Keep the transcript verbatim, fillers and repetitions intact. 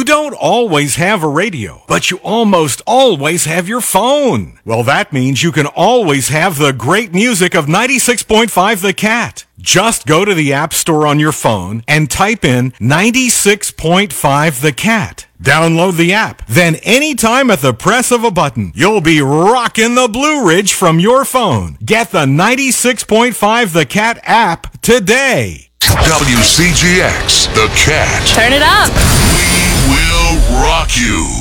don't always have a radio, but you almost always have your phone. Well, that means you can always have the great music of ninety-six point five The Cat. Just go to the App Store on your phone and type in ninety-six point five The Cat. Download the app. Then anytime at the press of a button, you'll be rocking the Blue Ridge from your phone. Get the ninety-six point five The Cat app today. W C G X, The Cat. Turn it up. We will rock you.